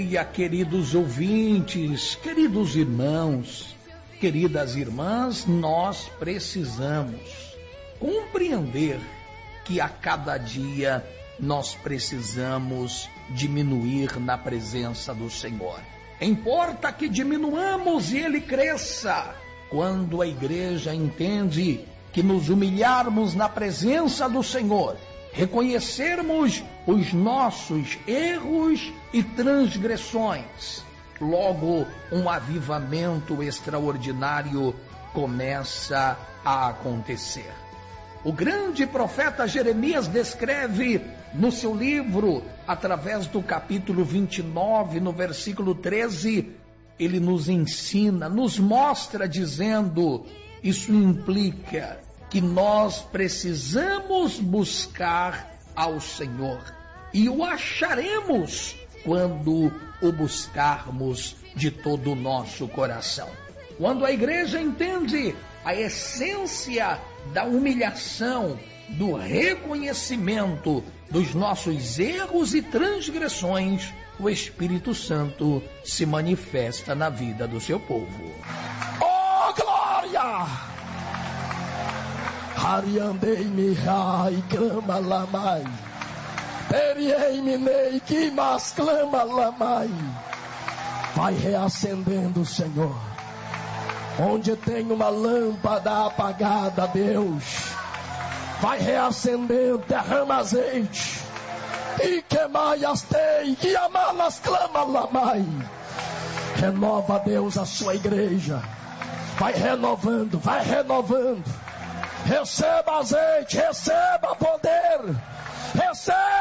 dia, queridos ouvintes, queridos irmãos, queridas irmãs. Nós precisamos compreender que a cada dia nós precisamos diminuir na presença do Senhor. Importa que diminuamos e Ele cresça. Quando a igreja entende que nos humilharmos na presença do Senhor, reconhecermos os nossos erros e transgressões, logo um avivamento extraordinário começa a acontecer. O grande profeta Jeremias descreve no seu livro, através do capítulo 29, no versículo 13, ele nos ensina, nos mostra dizendo: isso implica que nós precisamos buscar ao Senhor, e o acharemos quando o buscarmos de todo o nosso coração. Quando a igreja entende a essência da humilhação, do reconhecimento dos nossos erros e transgressões, o Espírito Santo se manifesta na vida do seu povo. Oh, glória! Hariandei-me rai clama lamai, periei-me nei que mas clama lamai. Vai reacendendo, Senhor. Onde tem uma lâmpada apagada, Deus, vai reacendendo, derrama azeite. E queimai as tei, que amalas clama lamai. Renova, Deus, a sua igreja. Vai renovando, vai renovando. Receba azeite, receba poder, receba.